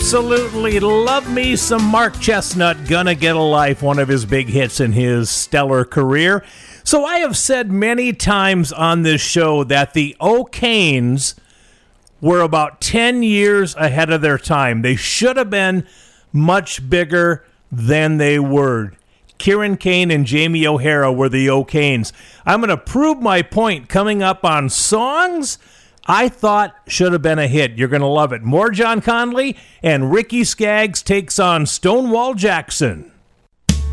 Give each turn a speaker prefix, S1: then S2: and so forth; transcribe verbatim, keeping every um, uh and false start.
S1: Absolutely love me some Mark Chestnut, Gonna Get a Life, one of his big hits in his stellar career. So I have said many times on this show that the O'Kanes were about ten years ahead of their time. They should have been much bigger than they were. Kieran Kane and Jamie O'Hara were the O'Kanes. I'm going to prove my point coming up on songs I thought should have been a hit. You're going to love it. More John Conley, and Ricky Skaggs takes on Stonewall Jackson.